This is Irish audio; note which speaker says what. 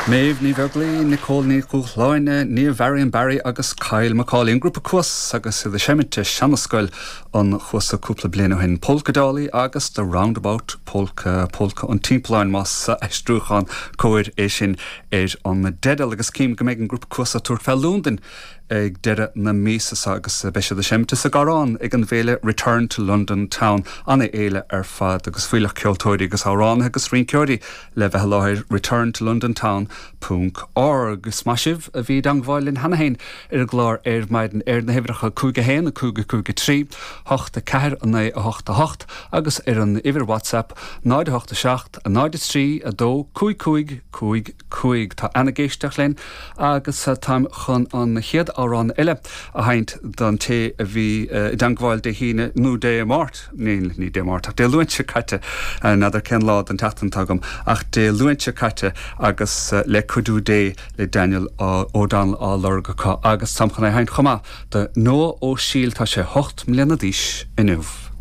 Speaker 1: Maeve ní bheaglaí Nicole ní Cúchláine ní Varian Barry agus Kyle McCauley grúpa cuas agus the Shemite Shanascoil an chuasa cúpla bliana hin polkadálaí agus the roundabout polka an timpláin mas eistrúchan cóir é sin an dedal agus cím go méid an grúpa cuasa túr fel Lúndin ag deire na mísas agus beise the Shemite sa garán ag an bhéle Return to London Town anna éile fad agus fuileach ceoltóirí agus árán agus rin ceoirí le bheith láthir Return to London Town .org smashiv a bhí dangháil in Hanahain glár maidin na hebrecha cúga héin a cúga trí 8 an 8 agus an iver WhatsApp 987 a 93 a 2 cúig tá anna géisteach len agus tam chun an chiad árán eile a haint don té a bhí dangháil de híine nó dé mát ní dé mát de luintse caite nadidir cen lád an tatan tagam ach de luintse caite agus le cudú dé le Daniel O'Donnell á lorgacha agus samchanna haint chuma de nó ó síl tá sé 8 mbliana díos inniu.